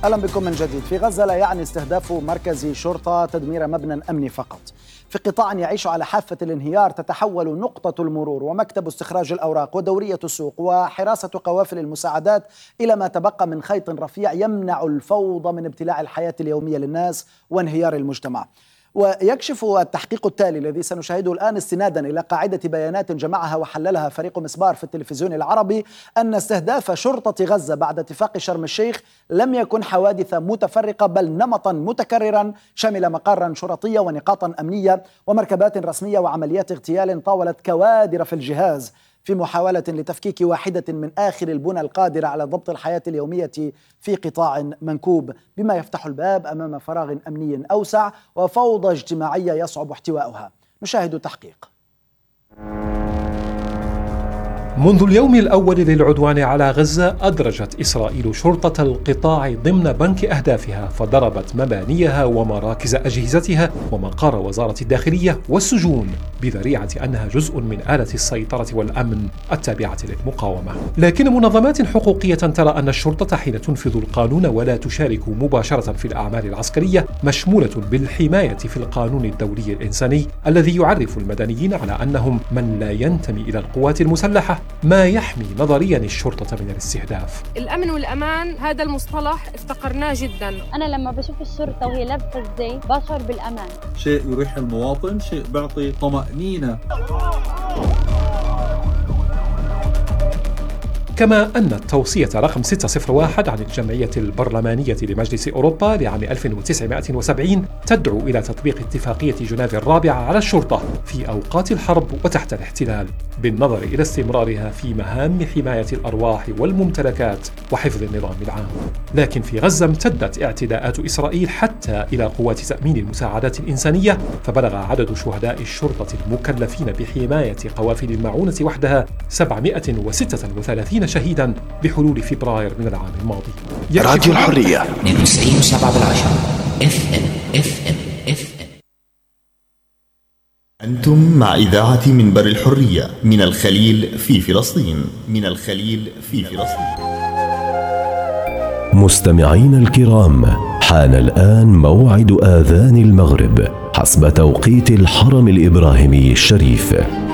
أهلا بكم من جديد. في غزة لا يعني استهداف مركز شرطة تدمير مبنى أمني فقط. في قطاع يعيش على حافة الانهيار تتحول نقطة المرور ومكتب استخراج الأوراق ودورية السوق وحراسة قوافل المساعدات إلى ما تبقى من خيط رفيع يمنع الفوضى من ابتلاع الحياة اليومية للناس وانهيار المجتمع. ويكشف التحقيق التالي الذي سنشاهده الآن استنادا إلى قاعدة بيانات جمعها وحللها فريق مسبار في التلفزيون العربي أن استهداف شرطة غزة بعد اتفاق شرم الشيخ لم يكن حوادث متفرقة بل نمطا متكررا شمل مقارا شرطية ونقاطا أمنية ومركبات رسمية وعمليات اغتيال طاولت كوادر في الجهاز في محاولة لتفكيك واحدة من آخر البنى القادرة على ضبط الحياة اليومية في قطاع منكوب، بما يفتح الباب أمام فراغ أمني أوسع وفوضى اجتماعية يصعب احتواؤها. نشاهد تحقيق. منذ اليوم الأول للعدوان على غزة أدرجت إسرائيل شرطة القطاع ضمن بنك أهدافها، فضربت مبانيها ومراكز أجهزتها ومقار وزارة الداخلية والسجون بذريعة أنها جزء من آلة السيطرة والأمن التابعة للمقاومة. لكن منظمات حقوقية ترى أن الشرطة حين تنفذ القانون ولا تشارك مباشرة في الأعمال العسكرية مشمولة بالحماية في القانون الدولي الإنساني الذي يعرف المدنيين على أنهم من لا ينتمي إلى القوات المسلحة، ما يحمي نظريا الشرطة من الاستهداف. الأمن والأمان هذا المصطلح افتقرناه جدا. أنا لما بشوف الشرطة وهي لابسة الزي بشعر بالأمان، شيء يريح المواطن، شيء بيعطي طمأنينة. كما أن التوصية رقم 601 عن الجمعية البرلمانية لمجلس أوروبا لعام 1970 تدعو إلى تطبيق اتفاقية جنيف الرابعة على الشرطة في أوقات الحرب وتحت الاحتلال، بالنظر إلى استمرارها في مهام حماية الأرواح والممتلكات وحفظ النظام العام. لكن في غزة امتدت اعتداءات إسرائيل حتى إلى قوات تأمين المساعدات الإنسانية، فبلغ عدد شهداء الشرطة المكلفين بحماية قوافل المعونة وحدها 736 شهيدا بحلول فبراير من العام الماضي. راديو الحرية 92.7 FM. أنتم مع إذاعة منبر الحرية من الخليل في فلسطين. مستمعين الكرام، حان الآن موعد آذان المغرب حسب توقيت الحرم الإبراهيمي الشريف.